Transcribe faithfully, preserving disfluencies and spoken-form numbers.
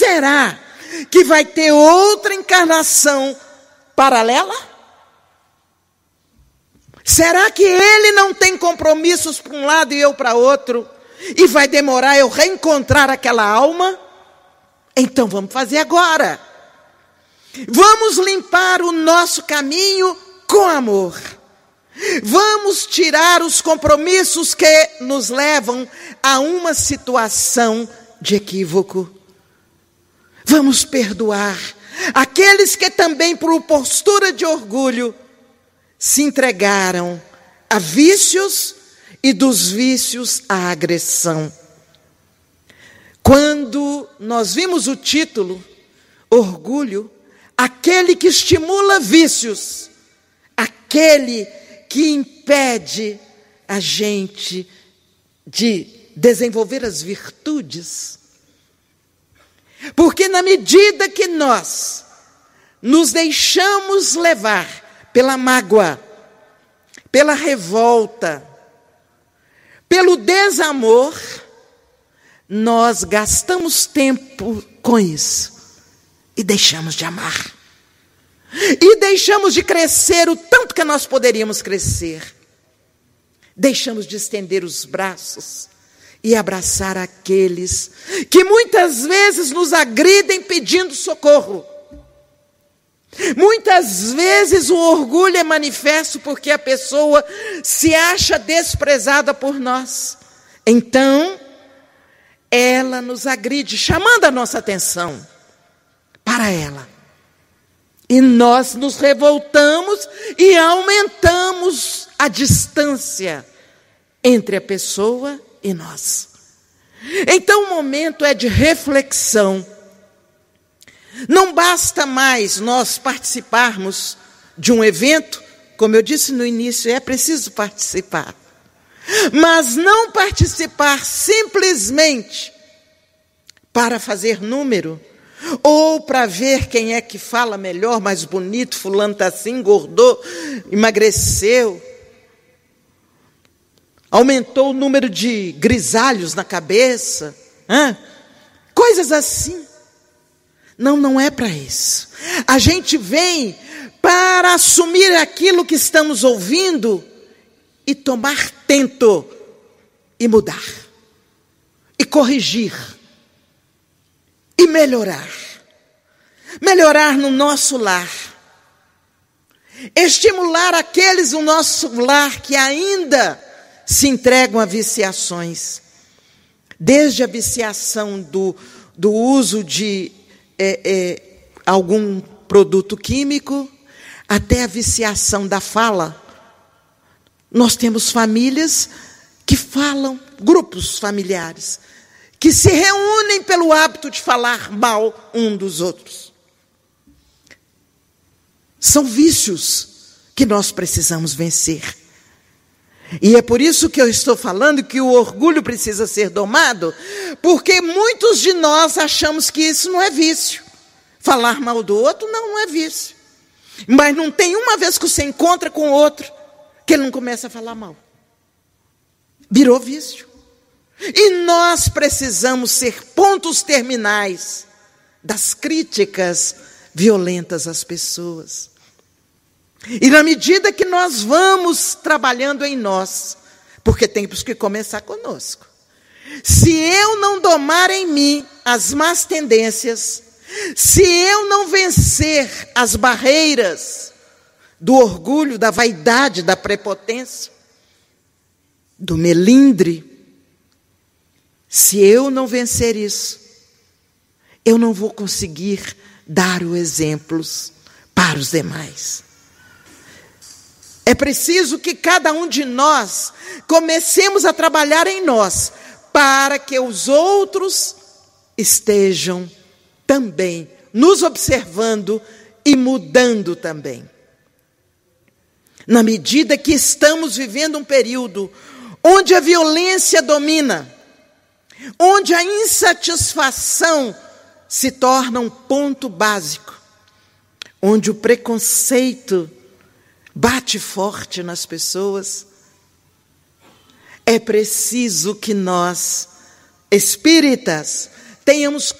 será que vai ter outra encarnação paralela? Será que ele não tem compromissos para um lado e eu para outro? E vai demorar eu reencontrar aquela alma? Então vamos fazer agora. Vamos limpar o nosso caminho com amor. Vamos tirar os compromissos que nos levam a uma situação de equívoco. Vamos perdoar aqueles que também, por postura de orgulho, se entregaram a vícios e dos vícios à agressão. Quando nós vimos o título, orgulho, aquele que estimula vícios, aquele que impede a gente de desenvolver as virtudes. Porque na medida que nós nos deixamos levar pela mágoa, pela revolta, pelo desamor, nós gastamos tempo com isso e deixamos de amar. E deixamos de crescer o tanto que nós poderíamos crescer. Deixamos de estender os braços e abraçar aqueles que muitas vezes nos agridem pedindo socorro. Muitas vezes o orgulho é manifesto porque a pessoa se acha desprezada por nós. Então, ela nos agride, chamando a nossa atenção para ela. E nós nos revoltamos e aumentamos a distância entre a pessoa e nós. Então o momento é de reflexão. Não basta mais nós participarmos de um evento, como eu disse no início, é preciso participar. Mas não participar simplesmente para fazer número, ou para ver quem é que fala melhor, mais bonito, fulano está assim, engordou, emagreceu, aumentou o número de grisalhos na cabeça, hein? Coisas assim. Não, não é para isso. A gente vem para assumir aquilo que estamos ouvindo e tomar tento e mudar, e corrigir, e melhorar. Melhorar no nosso lar. Estimular aqueles no nosso lar que ainda se entregam a viciações. Desde a viciação do, do uso de é, é, algum produto químico, até a viciação da fala. Nós temos famílias que falam, grupos familiares, que se reúnem pelo hábito de falar mal um dos outros. São vícios que nós precisamos vencer. E é por isso que eu estou falando que o orgulho precisa ser domado, porque muitos de nós achamos que isso não é vício. Falar mal do outro não, não é vício. Mas não tem uma vez que você encontra com o outro que ele não começa a falar mal. Virou vício. E nós precisamos ser pontos terminais das críticas violentas às pessoas. E na medida que nós vamos trabalhando em nós, porque temos que começar conosco. Se eu não domar em mim as más tendências, se eu não vencer as barreiras do orgulho, da vaidade, da prepotência, do melindre, se eu não vencer isso, eu não vou conseguir dar os exemplos para os demais. É preciso que cada um de nós comecemos a trabalhar em nós, para que os outros estejam também nos observando e mudando também. Na medida que estamos vivendo um período onde a violência domina, onde a insatisfação se torna um ponto básico, onde o preconceito bate forte nas pessoas, é preciso que nós, espíritas, tenhamos